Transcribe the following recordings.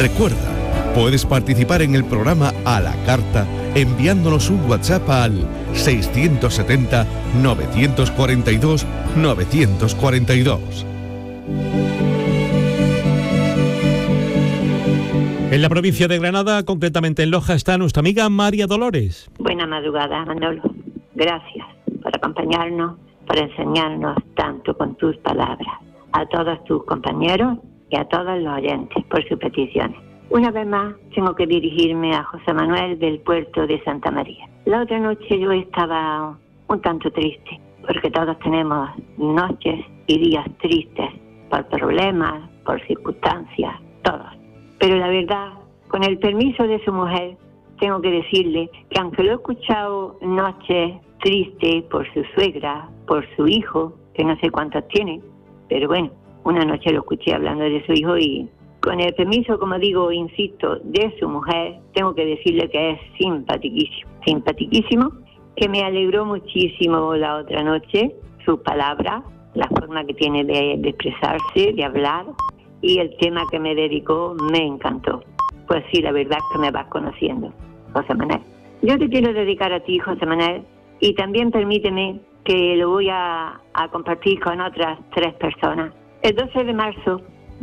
Recuerda, puedes participar en el programa a la carta enviándonos un WhatsApp al 670 942 942. En la provincia de Granada, concretamente en Loja, está nuestra amiga María Dolores. Buena madrugada, Manolo. Gracias por acompañarnos, por enseñarnos tanto con tus palabras. A todos tus compañeros y a todos los oyentes por sus peticiones. Una vez más, tengo que dirigirme a José Manuel del puerto de Santa María. La otra noche yo estaba un tanto triste, porque todos tenemos noches y días tristes, por problemas, por circunstancias, todos. Pero la verdad, con el permiso de su mujer, tengo que decirle que aunque lo he escuchado noches tristes por su suegra, por su hijo, que no sé cuántos tiene, pero bueno, una noche lo escuché hablando de su hijo y con el permiso, como digo, insisto, de su mujer, tengo que decirle que es simpaticísimo, que me alegró muchísimo la otra noche, sus palabras, la forma que tiene de expresarse, de hablar, y el tema que me dedicó me encantó. Pues sí, la verdad es que me vas conociendo, José Manuel. Yo te quiero dedicar a ti, José Manuel, y también permíteme que lo voy a compartir con otras 3 personas. El 12 de marzo,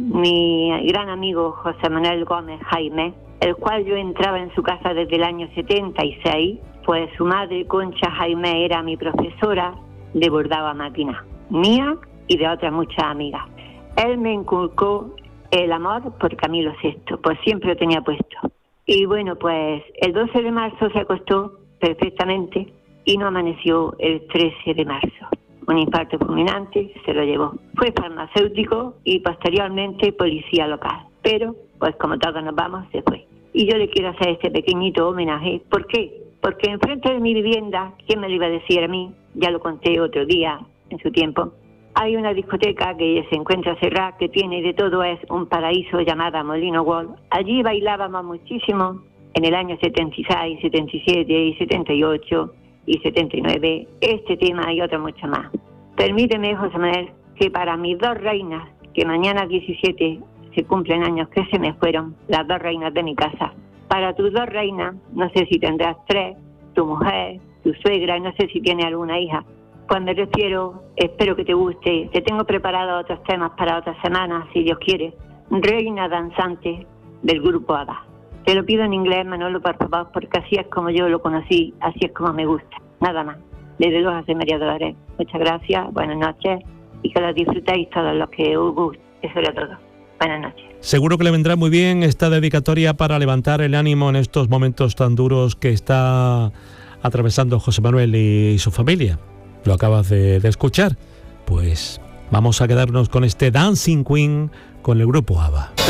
mi gran amigo José Manuel Gómez Jaime, el cual yo entraba en su casa desde el año 76, pues su madre, Concha Jaime, era mi profesora de bordado a máquina, mía y de otras muchas amigas. Él me inculcó el amor por Camilo VI, pues siempre lo tenía puesto. Y bueno, pues el 12 de marzo se acostó perfectamente y no amaneció el 13 de marzo. Un infarto fulminante se lo llevó. Fue farmacéutico y posteriormente policía local. Pero, pues como todos nos vamos, se fue. Y yo le quiero hacer este pequeñito homenaje. ¿Por qué? Porque enfrente de mi vivienda, ¿quién me lo iba a decir a mí? Ya lo conté otro día, en su tiempo. Hay una discoteca que se encuentra cerrada, que tiene de todo, es un paraíso llamada Molino World. Allí bailábamos muchísimo en el año 76, 77 y 78 y 79, este tema y otro mucho más. Permíteme, José Manuel, que para mis 2 reinas, que mañana 17 se cumplen años que se me fueron, las 2 reinas de mi casa, para tus 2 reinas, no sé si tendrás 3, tu mujer, tu suegra, no sé si tiene alguna hija. Pues me refiero, espero que te guste, te tengo preparado otros temas para otras semanas, si Dios quiere. Reina danzante del grupo ABBA. Te lo pido en inglés, Manolo, por favor, porque así es como yo lo conocí, así es como me gusta. Nada más. Desde Loja de María Dolores. Muchas gracias, buenas noches y que lo disfrutéis todos los que os guste, sobre todo. Buenas noches. Seguro que le vendrá muy bien esta dedicatoria para levantar el ánimo en estos momentos tan duros que está atravesando José Manuel y su familia. Lo acabas de escuchar. Pues vamos a quedarnos con este Dancing Queen con el grupo ABBA.